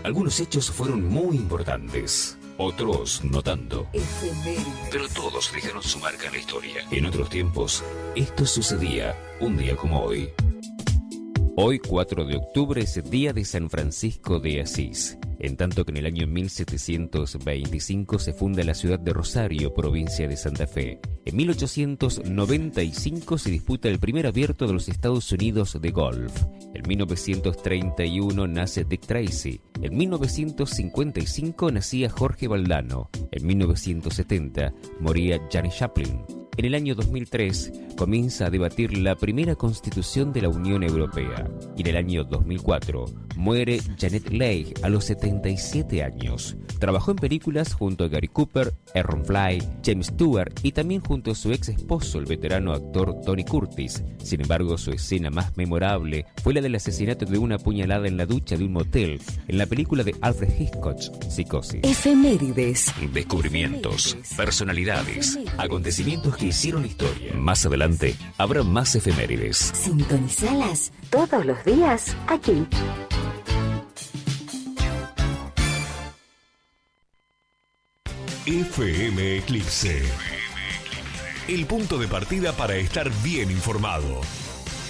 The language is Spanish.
Algunos hechos fueron muy importantes, otros no tanto. Efemérides. Pero todos dejaron su marca en la historia. En otros tiempos, esto sucedía un día como hoy. Hoy, 4 de octubre, es día de San Francisco de Asís, en tanto que en el año 1725 se funda la ciudad de Rosario, provincia de Santa Fe. En 1895 se disputa el primer abierto de los Estados Unidos de golf. En 1931 nace Dick Tracy. En 1955 nacía Jorge Valdano. En 1970 moría Janis Joplin. En el año 2003 comienza a debatir la primera constitución de la Unión Europea. Y en el año 2004 muere Janet Leigh a los 77 años. Trabajó en películas junto a Gary Cooper, Aaron Fly, James Stewart y también junto a su ex esposo, el veterano actor Tony Curtis. Sin embargo, su escena más memorable fue la del asesinato de una puñalada en la ducha de un motel en la película de Alfred Hitchcock, Psicosis. Efemérides. Descubrimientos, personalidades, acontecimientos que hicieron historia. Más adelante habrá más efemérides. Sintonizalas todos los días aquí. FM Eclipse. El punto de partida para estar bien informado.